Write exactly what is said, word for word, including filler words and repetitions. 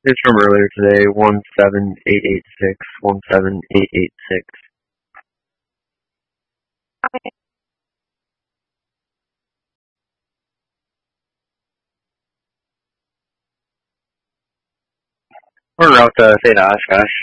It's from earlier today, one seven eight eight six, one seven eight eight six. We're en route to Saint Oshkosh.